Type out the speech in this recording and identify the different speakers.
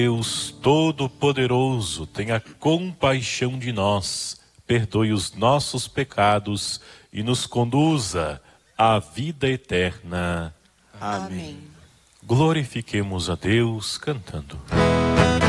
Speaker 1: Deus Todo-Poderoso, tenha compaixão de nós, perdoe os nossos pecados e nos conduza à vida eterna.
Speaker 2: Amém.
Speaker 1: Glorifiquemos a Deus cantando.